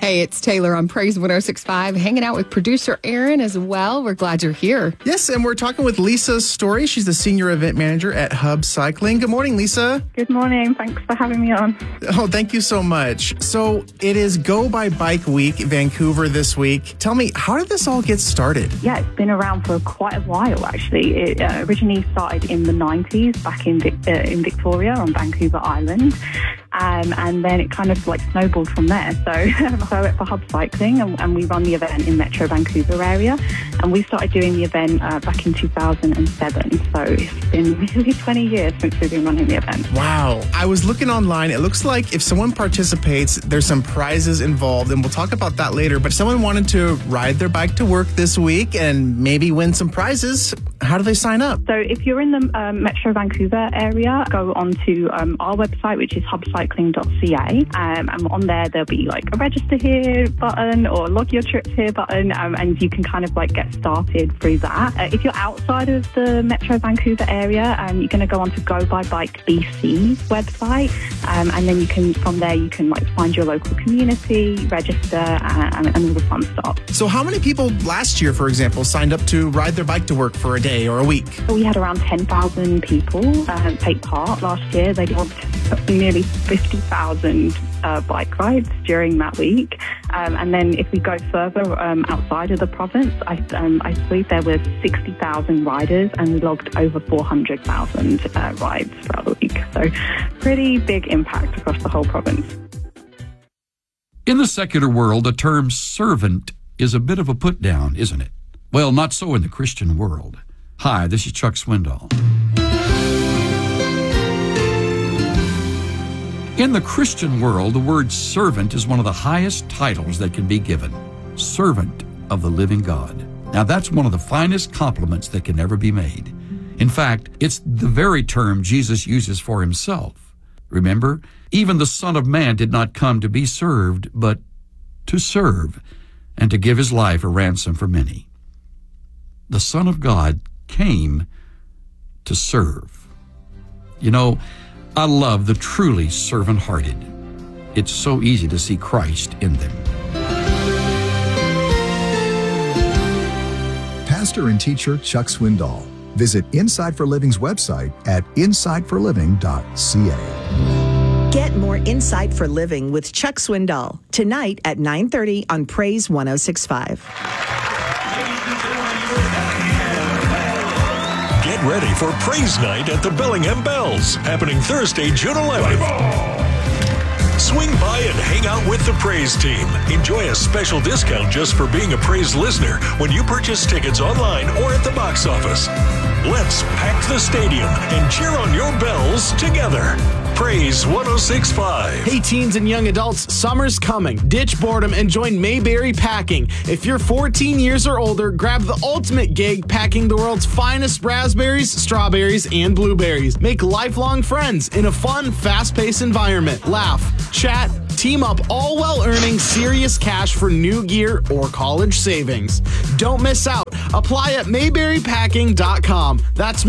Hey, it's Taylor on Praise 106.5, hanging out with producer Aaron as well. We're glad you're here. Yes, and we're talking with Lisa Story. She's the senior event manager at Hub Cycling. Good morning, Lisa. Good morning. Thanks for having me on. Oh, thank you so much. So it is Go by Bike Week, Vancouver this week. Tell me, how did this all get started? Yeah, it's been around for quite a while, actually. It originally started in the 90s back in Victoria on Vancouver Island. And then it kind of like snowballed from there. So I work for Hub Cycling and we run the event in Metro Vancouver area. And we started doing the event back in 2007. So it's been nearly 20 years since we've been running the event. Wow. I was looking online. It looks like if someone participates, there's some prizes involved. And we'll talk about that later. But if someone wanted to ride their bike to work this week and maybe win some prizes, how do they sign up? So if you're in the Metro Vancouver area, go on to our website, which is hubcycling.ca. And on there, there'll be like a register here button or log your trips here button. And you can kind of like get started through that. If you're outside of the Metro Vancouver area, you're going to go on to Go by Bike BC's website. And then you can, from there, you can like find your local community, register and all the fun stuff. So how many people last year, for example, signed up to ride their bike to work for a day or a week? We had around 10,000 people take part last year. They logged nearly 50,000 bike rides during that week. And then if we go further outside of the province, I believe there were 60,000 riders and we logged over 400,000 rides throughout the week. So pretty big impact across the whole province. In the secular world, the term servant is a bit of a put down, isn't it? Well, not so in the Christian world. Hi, this is Chuck Swindoll. In the Christian world, the word servant is one of the highest titles that can be given. Servant of the living God. Now, that's one of the finest compliments that can ever be made. In fact, it's the very term Jesus uses for himself. Remember, even the Son of Man did not come to be served, but to serve and to give his life a ransom for many. The Son of God came to serve. You know, I love the truly servant-hearted. It's so easy to see Christ in them. Pastor and teacher Chuck Swindoll. Visit Inside for Living's website at insideforliving.ca. Get more Insight for Living with Chuck Swindoll tonight at 9:30 on Praise 106.5. Get ready for Praise Night at the Bellingham Bells, happening Thursday, June 11th. Swing by and hang out with the Praise team. Enjoy a special discount just for being a Praise listener when you purchase tickets online or at the box office. Let's pack the stadium and cheer on your bells together. Praise 106.5. Hey teens and young adults, summer's coming. Ditch boredom and join Mayberry Packing. If you're 14 years or older, grab the ultimate gig packing the world's finest raspberries, strawberries, and blueberries. Make lifelong friends in a fun, fast-paced environment. Laugh, chat, team up, all while earning serious cash for new gear or college savings. Don't miss out. Apply at mayberrypacking.com. That's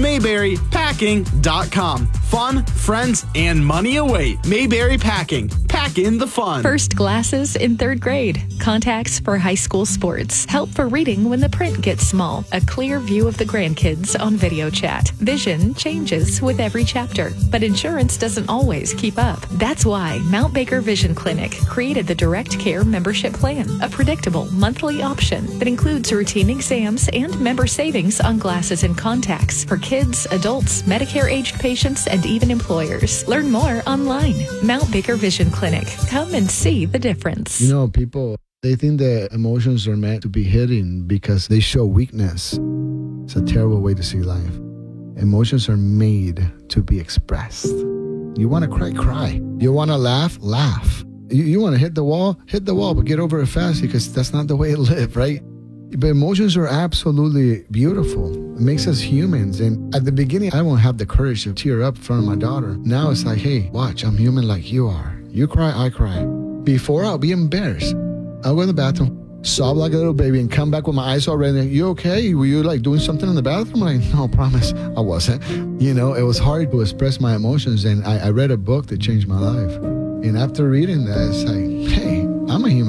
mayberrypacking.com. Fun, friends, and money await. Mayberry Packing. Pack in the fun. First glasses in third grade. Contacts for high school sports. Help for reading when the print gets small. A clear view of the grandkids on video chat. Vision changes with every chapter, but insurance doesn't always keep up. That's why Mount Baker Vision Clinic created the Direct Care membership plan, a predictable monthly option that includes routine exams and member savings on glasses and contacts for kids, adults, Medicare-aged patients, and even employers. Learn more online. Mount Baker Vision Clinic. Come and see the difference. You know, people, they think that emotions are meant to be hidden because they show weakness. It's a terrible way to see life. Emotions are made to be expressed. You want to cry, cry. You want to laugh, laugh. You want to hit the wall, but get over it fast because that's not the way to live, right? But emotions are absolutely beautiful. It makes us humans. And at the beginning, I won't have the courage to tear up in front of my daughter. Now it's like, hey, watch, I'm human like you are. You cry, I cry. Before, I'll be embarrassed. I'll go in the bathroom, sob like a little baby, and come back with my eyes all red. And you okay? Were you like doing something in the bathroom? I'm like, no, promise, I wasn't. You know, it was hard to express my emotions. And I read a book that changed my life. And after reading that, it's like, hey, I'm a human being. I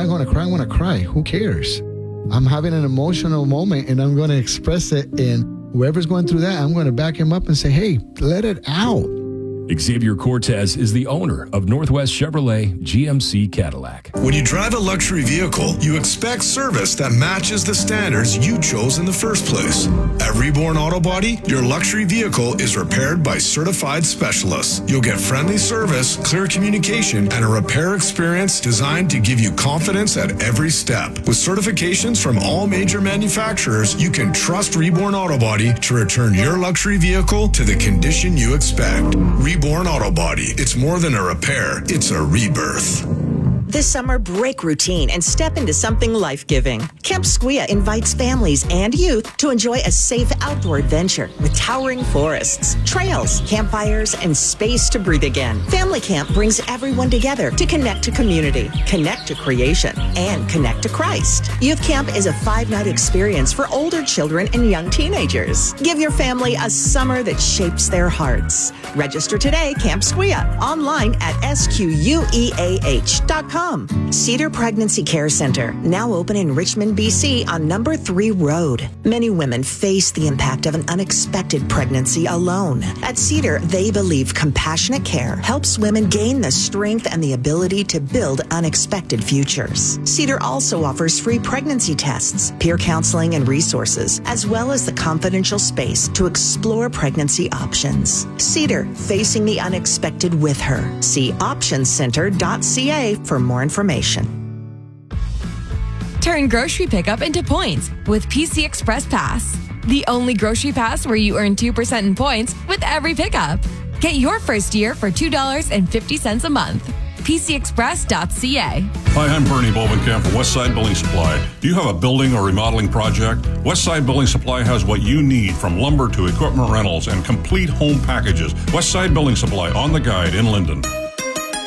going to cry, I'm going to cry. Who cares? I'm having an emotional moment and I'm going to express it. And whoever's going through that, I'm going to back him up and say, hey, let it out. Xavier Cortez is the owner of Northwest Chevrolet GMC Cadillac. When you drive a luxury vehicle, you expect service that matches the standards you chose in the first place. At Reborn Auto Body, your luxury vehicle is repaired by certified specialists. You'll get friendly service, clear communication, and a repair experience designed to give you confidence at every step. With certifications from all major manufacturers, you can trust Reborn Auto Body to return your luxury vehicle to the condition you expect. Reborn Auto Body. It's more than a repair, it's a rebirth. This summer, break routine and step into something life-giving. Camp Squia invites families and youth to enjoy a safe outdoor adventure with towering forests, trails, campfires, and space to breathe again. Family Camp brings everyone together to connect to community, connect to creation, and connect to Christ. Youth Camp is a 5-night experience for older children and young teenagers. Give your family a summer that shapes their hearts. Register today, Camp Squia, online at squeah.com. Cedar Pregnancy Care Center, now open in Richmond, BC on number 3 Road. Many women face the impact of an unexpected pregnancy alone. At Cedar, they believe compassionate care helps women gain the strength and the ability to build unexpected futures. Cedar also offers free pregnancy tests, peer counseling and resources, as well as the confidential space to explore pregnancy options. Cedar, facing the unexpected with her. See optioncenter.ca for more information. Turn grocery pickup into points with PC Express Pass. The only grocery pass where you earn 2% in points with every pickup. Get your first year for $2.50 a month. PCExpress.ca. Hi, I'm Bernie Bovenkamp from Westside Building Supply. Do you have a building or remodeling project? Westside Building Supply has what you need, from lumber to equipment rentals and complete home packages. Westside Building Supply, on the guide in Linden.